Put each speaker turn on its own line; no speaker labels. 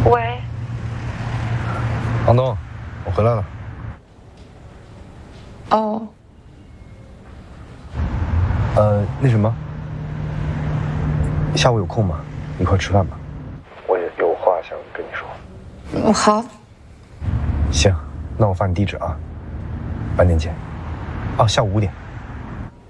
喂，
房东，我回来了。
哦，
那什么，下午有空吗？一块吃饭吧。我也有话想跟你说。
好。
行，那我发你地址啊。晚点见。哦，下午5点。